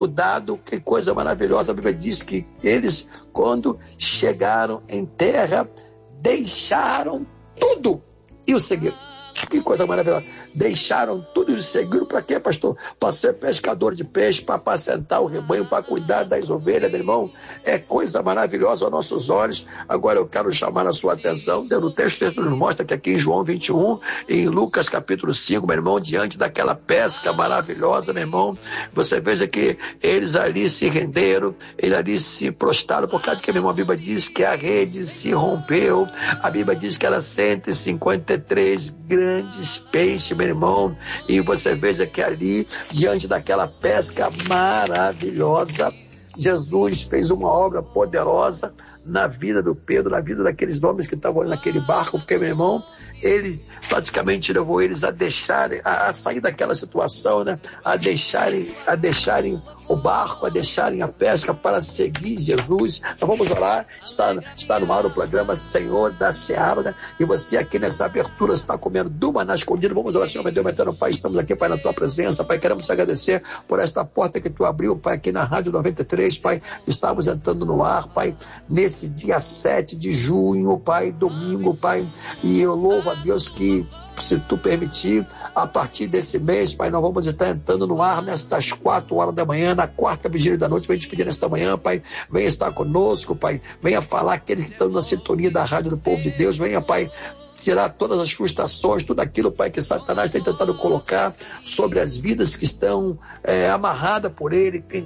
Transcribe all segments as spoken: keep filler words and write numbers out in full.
mudado, que coisa maravilhosa. A Bíblia diz que eles, quando chegaram em terra, deixaram tudo e o seguiram. Que coisa maravilhosa. Deixaram tudo e seguiram para quê, pastor? Para ser pescador de peixe, para apacentar o rebanho, para cuidar das ovelhas, meu irmão. É coisa maravilhosa aos nossos olhos. Agora eu quero chamar a sua atenção. Dentro do texto, o texto nos mostra que aqui em João vinte e um, em Lucas capítulo cinco, meu irmão, diante daquela pesca maravilhosa, meu irmão, você veja que eles ali se renderam, eles ali se prostraram, por causa que, meu irmão, a Bíblia diz que a rede se rompeu. A Bíblia diz que era cento e cinquenta e três grandes peixes, meu irmão, e você veja que ali, diante daquela pesca maravilhosa, Jesus fez uma obra poderosa na vida do Pedro, na vida daqueles homens que estavam naquele barco, porque, meu irmão, ele praticamente levou eles a deixarem, a, a sair daquela situação, né? a deixarem, a deixarem o barco, a deixarem a pesca para seguir Jesus. Então vamos orar. Está, está no ar o programa Senhor da Seara, né? E você aqui nessa abertura está comendo do maná escondido. Vamos orar, Senhor, meu Deus, meu eterno Pai, estamos aqui, Pai, na tua presença, Pai, queremos te agradecer por esta porta que tu abriu, Pai, aqui na Rádio noventa e três, Pai, estamos entrando no ar, Pai, nesse dia sete de junho, Pai, domingo, Pai, e eu louvo a Deus que, se tu permitir, a partir desse mês, Pai, nós vamos estar entrando no ar nestas quatro horas da manhã, na quarta vigília da noite. Vem te pedir nesta manhã, Pai, venha estar conosco, Pai, venha falar aqueles que estão na sintonia da Rádio do Povo de Deus, venha, Pai, tirar todas as frustrações, tudo aquilo, Pai, que Satanás tem tentado colocar sobre as vidas que estão é, amarradas por ele, quem,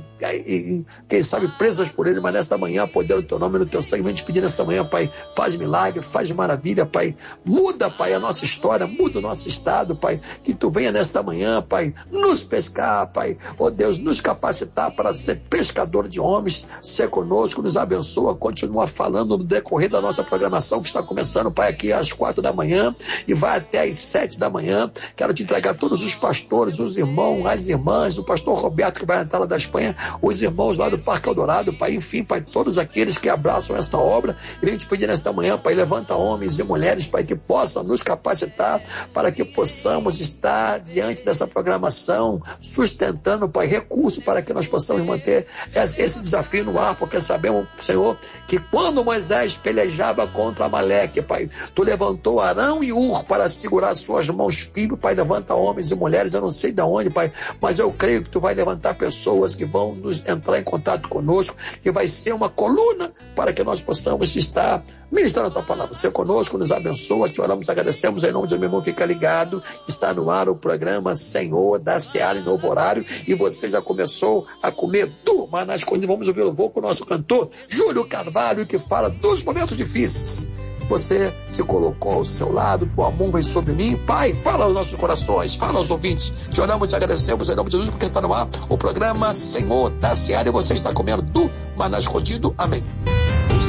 quem sabe presas por ele, mas nesta manhã, poder do teu nome, no teu sangue, vem te pedir nesta manhã, Pai, faz milagre, faz maravilha, Pai, muda, Pai, a nossa história, muda o nosso estado, Pai, que tu venha nesta manhã, Pai, nos pescar, Pai, ó Deus, nos capacitar para ser pescador de homens, ser conosco, nos abençoa, continua falando no decorrer da nossa programação que está começando, Pai, aqui às quatro da manhã e vai até às sete da manhã. Quero te entregar todos os pastores, os irmãos, as irmãs, o pastor Roberto que vai entrar lá da Espanha, os irmãos lá do Parque Eldorado, Pai, enfim, Pai, todos aqueles que abraçam esta obra, e venho te pedir nesta manhã, Pai, levanta homens e mulheres, Pai, que possam nos capacitar para que possamos estar diante dessa programação, sustentando, Pai, recursos para que nós possamos manter esse desafio no ar, porque sabemos, Senhor, que quando Moisés pelejava contra Amaleque, Pai, tu levantou Arão e Ur para segurar suas mãos firmes, Pai, levanta homens e mulheres, eu não sei de onde, Pai, mas eu creio que tu vai levantar pessoas que vão nos entrar em contato conosco, que vai ser uma coluna para que nós possamos estar ministrando a tua palavra. Ser conosco, nos abençoa, te oramos, agradecemos, em nome de meu irmão, fica ligado, está no ar o programa Senhor da Seara em novo horário, e você já começou a comer do maná escondido. Vamos ouvir o louvor com o nosso cantor Júlio Carvalho, que fala dos momentos difíceis. Você se colocou ao seu lado, tua mão vem sobre mim. Pai, fala aos nossos corações, fala aos ouvintes. Te oramos, te agradecemos em nome de Jesus, porque está no ar o programa Senhor da Seara e você está comendo do maná escondido. Amém.